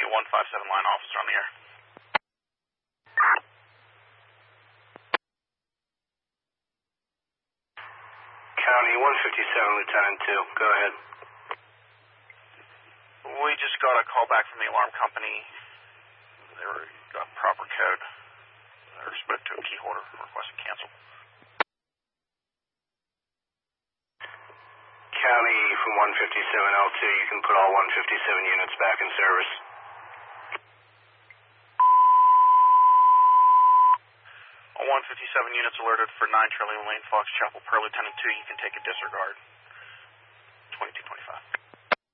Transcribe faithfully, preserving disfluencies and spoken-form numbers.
one five seven line officer on the air. County one fifty-seven, Lieutenant two. Go ahead. We just got a call back from the alarm company. They were got proper code. They respect to a key holder requested cancel. County from one fifty-seven L two, you can put all one fifty-seven units back in service. All one fifty-seven units alerted for nine Trillium Lane, Fox Chapel per Lieutenant two. You can take a disregard.